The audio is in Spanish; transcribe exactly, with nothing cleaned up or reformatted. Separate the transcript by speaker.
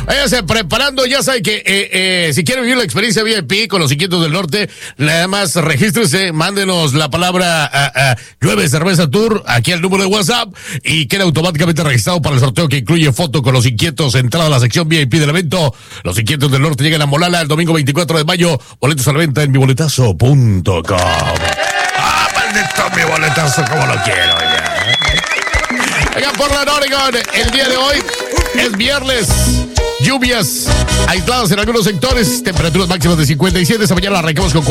Speaker 1: Váyase preparando, ya sabe que eh, eh, si quiere vivir la experiencia V I P con los Inquietos del Norte, nada más regístrese, mándenos la palabra uh, uh, Llueve Cerveza Tour aquí al número de WhatsApp y queda automáticamente registrado para el sorteo que incluye foto con los Inquietos, entrada a la sección V I P del evento. Los Inquietos del Norte llegan a Molala el domingo veinticuatro de mayo. Boletos a la venta en mi boletazo punto com. Ah, maldito mi boletazo, como lo quiero ya. Venga, Portland, Oregon, el día de hoy es viernes. Lluvias aisladas en algunos sectores, temperaturas máximas de cincuenta y siete. Esta mañana arrancamos con